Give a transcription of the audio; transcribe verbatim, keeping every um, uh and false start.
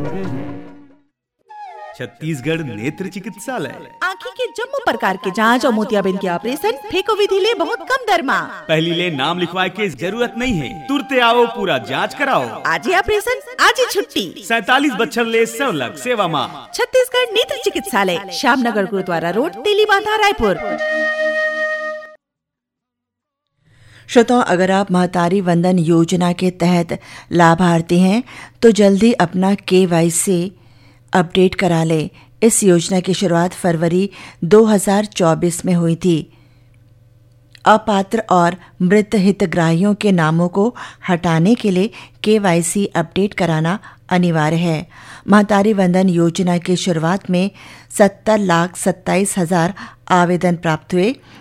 छत्तीसगढ़ नेत्र चिकित्सालय आँखी के जम्मू प्रकार के जांच और मोतियाबिंद के ऑपरेशन फेको विधि ले बहुत कम दर में। पहली ले नाम लिखवाए के जरूरत नहीं है, तुरते आओ पूरा जांच कराओ। आज ही ऑपरेशन आज ही छुट्टी। सैतालीस बच्चर ले सौ लग सेवा माँ। छत्तीसगढ़ नेत्र चिकित्सालय, श्यामनगर गुरुद्वारा रोड, तेलीबांधा, रायपुर। श्रोताओं, अगर आप महतारी वंदन योजना के तहत लाभार्थी हैं तो जल्दी अपना केवाईसी अपडेट करा लें। इस योजना की शुरुआत फरवरी दो हज़ार चौबीस में हुई थी। अपात्र और मृत हितग्राहियों के नामों को हटाने के लिए केवाईसी अपडेट कराना अनिवार्य है। महतारी वंदन योजना की शुरुआत में सत्तर लाख सत्ताईस हजार आवेदन प्राप्त हुए